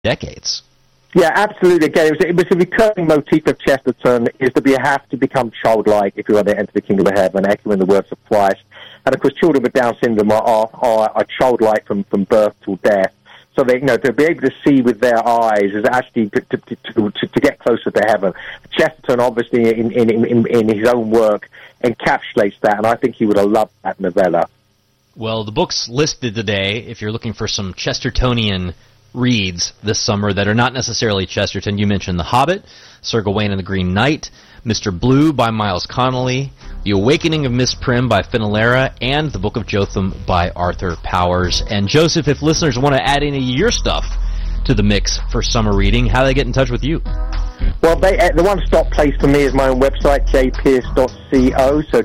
decades. Yeah, absolutely. Again, it was a recurring motif of Chesterton is that we have to become childlike if we want to enter the kingdom of heaven, echoing the words of Christ. And of course, children with Down syndrome are childlike from birth till death. So they, to be able to see with their eyes is actually to get closer to heaven. Chesterton, obviously, in his own work, encapsulates that, and I think he would have loved that novella. Well, the books listed today, if you're looking for some Chestertonian reads this summer that are not necessarily Chesterton, you mentioned The Hobbit, Sir Gawain and the Green Knight, Mr. Blue by Miles Connolly, The Awakening of Miss Prim by Fenelera, and The Book of Jotham by Arthur Powers. And Joseph, if listeners want to add any of your stuff to the mix for summer reading, how do they get in touch with you? Well, the one-stop place for me is my own website, jpearce.co, so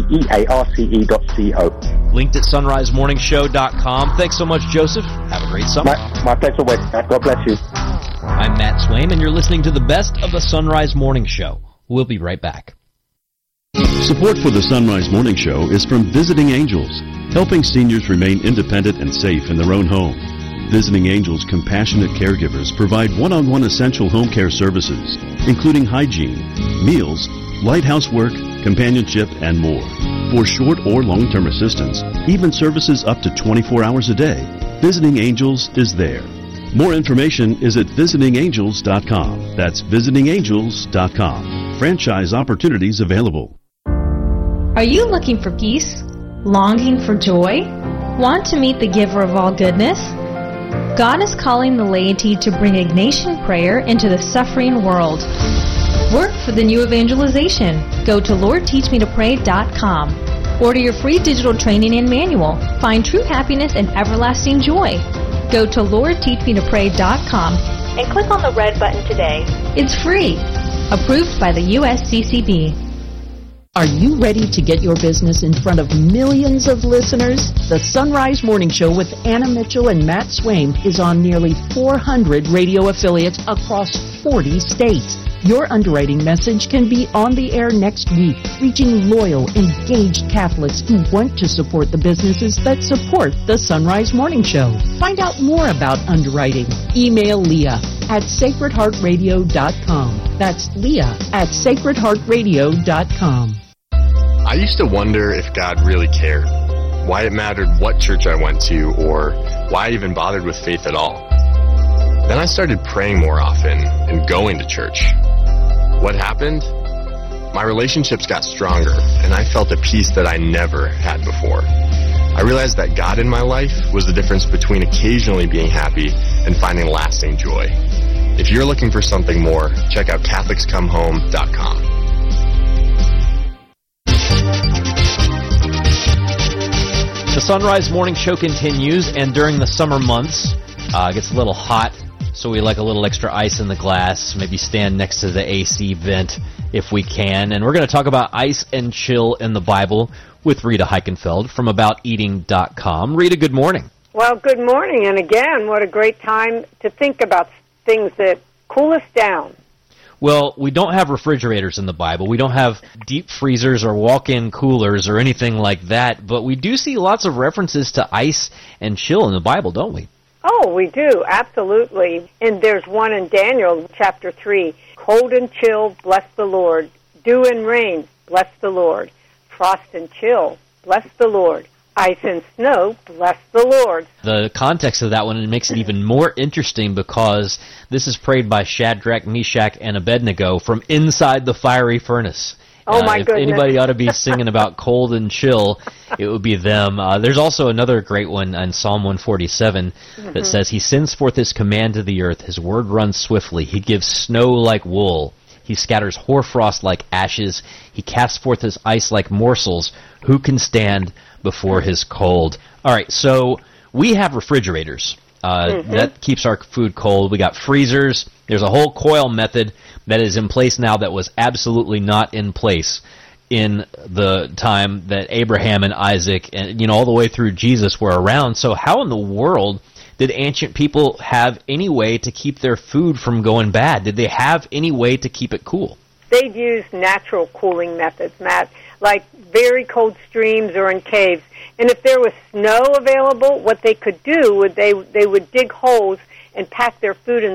jpearce.co. Linked at sunrisemorningshow.com. Thanks so much, Joseph. Have a great summer. My pleasure, Wes. God bless you. I'm Matt Swaim, and you're listening to the best of the Sunrise Morning Show. We'll be right back. Support for the Sunrise Morning Show is from Visiting Angels, helping seniors remain independent and safe in their own home. Visiting Angels compassionate caregivers provide one-on-one essential home care services, including hygiene, meals, light housework, companionship, and more. For short or long-term assistance, even services up to 24 hours a day, Visiting Angels is there. More information is at visitingangels.com. That's visitingangels.com. Franchise opportunities available. Are you looking for peace? Longing for joy? Want to meet the giver of all goodness? God is calling the laity to bring Ignatian prayer into the suffering world. Work for the new evangelization. Go to LordTeachMeToPray.com. Order your free digital training and manual. Find true happiness and everlasting joy. Go to LordTeachMeToPray.com and click on the red button today. It's free. Approved by the USCCB. Are you ready to get your business in front of millions of listeners? The Sunrise Morning Show with Anna Mitchell and Matt Swaim is on nearly 400 radio affiliates across 40 states. Your underwriting message can be on the air next week, reaching loyal, engaged Catholics who want to support the businesses that support the Sunrise Morning Show. Find out more about underwriting. Email Leah at sacredheartradio.com. That's Leah at sacredheartradio.com. I used to wonder if God really cared, why it mattered what church I went to, or why I even bothered with faith at all. Then I started praying more often and going to church. What happened? My relationships got stronger, and I felt a peace that I never had before. I realized that God in my life was the difference between occasionally being happy and finding lasting joy. If you're looking for something more, check out CatholicsComeHome.com. The Sunrise Morning Show continues, and during the summer months, it gets a little hot, so we like a little extra ice in the glass, maybe stand next to the AC vent if we can. And we're going to talk about ice and chill in the Bible with Rita Heikenfeld from AboutEating.com. Rita, good morning. Well, good morning, and again, what a great time to think about things that cool us down. Well, we don't have refrigerators in the Bible. We don't have deep freezers or walk-in coolers or anything like that, but we do see lots of references to ice and chill in the Bible, don't we? Oh, we do, absolutely. And there's one in Daniel, chapter 3. Cold and chill, bless the Lord. Dew and rain, bless the Lord. Frost and chill, bless the Lord. Ice and snow, bless the Lord. The context of that one makes it even more interesting because this is prayed by Shadrach, Meshach, and Abednego from inside the fiery furnace. Oh, my if goodness. Anybody ought to be singing about cold and chill, it would be them. There's also another great one in Psalm 147 that says, He sends forth His command to the earth. His word runs swiftly. He gives snow like wool. He scatters hoarfrost like ashes. He casts forth His ice like morsels. Who can stand before His cold? All right, so we have refrigerators. That keeps our food cold. We got freezers. There's a whole coil method that is in place now that was absolutely not in place in the time that Abraham and Isaac and all the way through Jesus were around. So how in the world did ancient people have any way to keep their food from going bad? Did they have any way to keep it cool? They'd use natural cooling methods, Matt, like very cold streams or in caves. And if there was snow available, what they could do would they would dig holes and pack their food in